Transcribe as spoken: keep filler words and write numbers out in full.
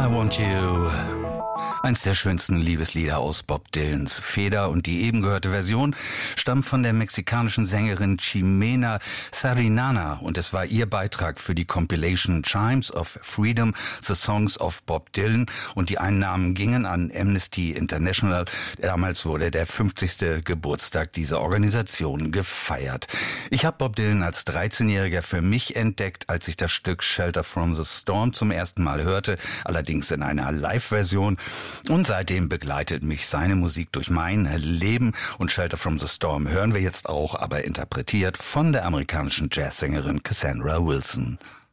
I Want You. Eins der schönsten Liebeslieder aus Bob Dylans Feder, und die eben gehörte Version stammt von der mexikanischen Sängerin Ximena Sariñana, und es war ihr Beitrag für die Compilation Chimes of Freedom, The Songs of Bob Dylan, und die Einnahmen gingen an Amnesty International. Damals wurde der fünfzigste Geburtstag dieser Organisation gefeiert. Ich habe Bob Dylan als dreizehnjähriger für mich entdeckt, als ich das Stück Shelter from the Storm zum ersten Mal hörte, allerdings in einer Live-Version. Und seitdem begleitet mich seine Musik durch mein Leben, und Shelter from the Storm hören wir jetzt auch, aber interpretiert von der amerikanischen Jazzsängerin Cassandra Wilson.